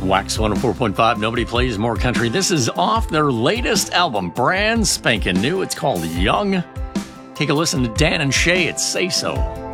Wax 104.5, nobody plays more country. This is off their latest album, brand spanking new. It's called Young. Take a listen to Dan and Shay at Say So.